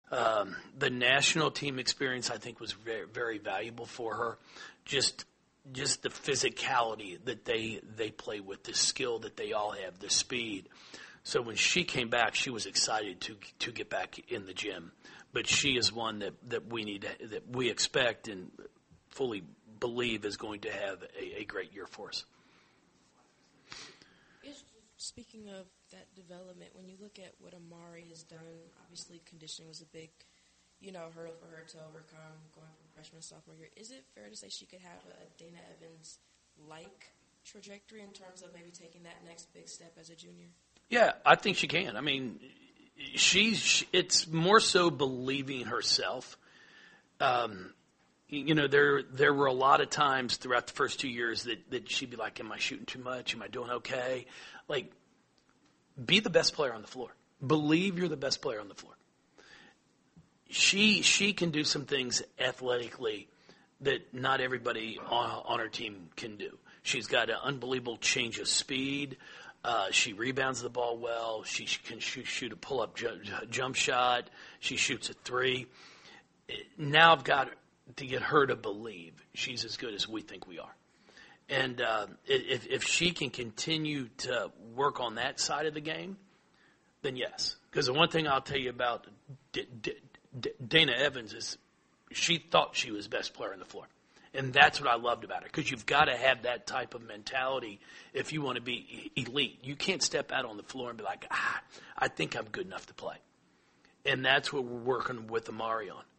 The national team experience, I think, was very, very valuable for her. Just the physicality that they play with, the skill that they all have, the speed. So when she came back, she was excited to get back in the gym. But she is one that we expect and fully believe is going to have a great year for us. Speaking of that development, when you look at what Amari has done, obviously conditioning was a big, hurdle for her to overcome going from freshman to sophomore year. Is it fair to say she could have a Dana Evans-like trajectory in terms of maybe taking that next big step as a junior? Yeah, I think she can. I mean, it's more so believing herself. There were a lot of times throughout the first 2 years that she'd be like, am I shooting too much? Am I doing okay? Like, be the best player on the floor. Believe you're the best player on the floor. She can do some things athletically that not everybody on her team can do. She's got an unbelievable change of speed. She rebounds the ball well. She can shoot a pull-up jump shot. She shoots a three. Now I've got to get her to believe she's as good as we think we are. And if she can continue to work on that side of the game, then yes. Because the one thing I'll tell you about Dana Evans is she thought she was best player on the floor. And that's what I loved about her, because you've got to have that type of mentality if you want to be elite. You can't step out on the floor and be like, I think I'm good enough to play. And that's what we're working with Amari on.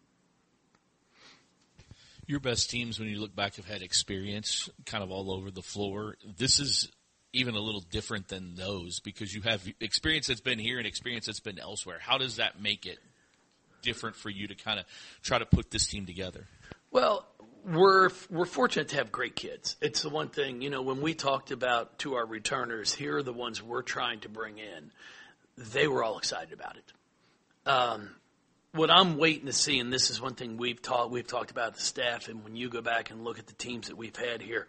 Your best teams, when you look back, have had experience kind of all over the floor. This is even a little different than those because you have experience that's been here and experience that's been elsewhere. How does that make it different for you to kind of try to put this team together? Well, we're fortunate to have great kids. It's the one thing, when we talked about to our returners, here are the ones we're trying to bring in, they were all excited about it. What I'm waiting to see, and this is one thing we've talked about the staff, and when you go back and look at the teams that we've had here,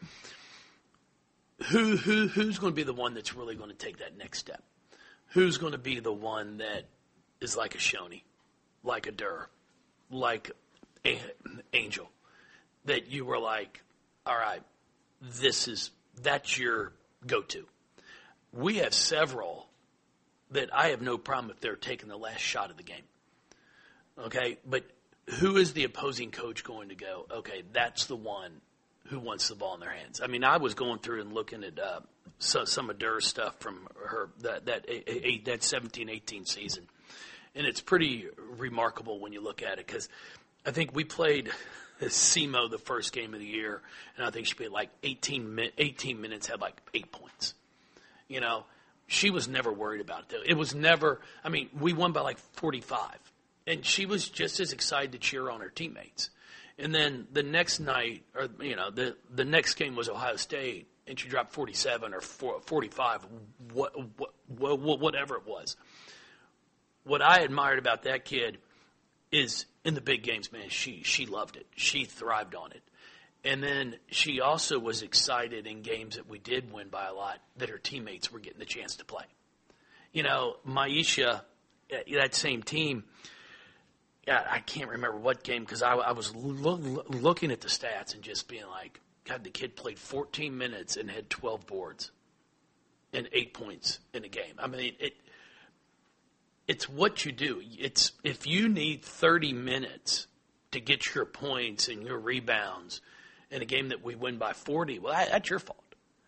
who's going to be the one that's really going to take that next step? Who's going to be the one that is like a Shoney, like a Durr, like Angel, that you were like, all right, that's your go-to. We have several that I have no problem if they're taking the last shot of the game. Okay, but who is the opposing coach going to go, okay, that's the one who wants the ball in their hands? I mean, I was going through and looking at some of Durr's stuff from her that 17-18 season, and it's pretty remarkable when you look at it because I think we played SEMO the first game of the year, and I think she played like 18 minutes, had like 8 points. She was never worried about it. It was never – I mean, we won by like 45. And she was just as excited to cheer on her teammates. And then the next night, or the next game was Ohio State, and she dropped 47 or 45, whatever it was. What I admired about that kid is in the big games, man, she loved it. She thrived on it. And then she also was excited in games that we did win by a lot that her teammates were getting the chance to play. Maisha, that same team, I can't remember what game because I was looking at the stats and just being like, God, the kid played 14 minutes and had 12 boards and 8 points in a game. I mean, it's what you do. It's if you need 30 minutes to get your points and your rebounds in a game that we win by 40, well, that's your fault.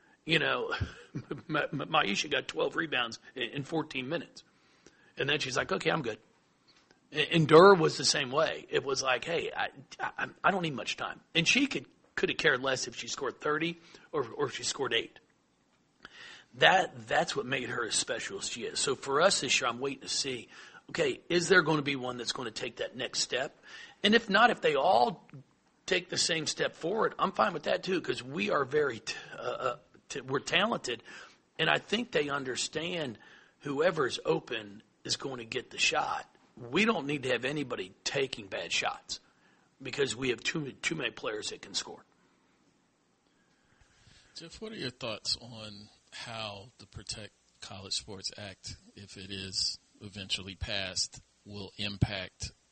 Maisha got 12 rebounds in 14 minutes. And then she's like, okay, I'm good. And Durr was the same way. It was like, hey, I don't need much time. And she could have cared less if she scored 30 or if she scored 8. That's what made her as special as she is. So for us this year, I'm waiting to see, okay, is there going to be one that's going to take that next step? And if not, if they all take the same step forward, I'm fine with that too because we are we're talented. And I think they understand whoever's open is going to get the shot. We don't need to have anybody taking bad shots because we have too many players that can score. Jeff, what are your thoughts on how the Protect College Sports Act, if it is eventually passed, will impact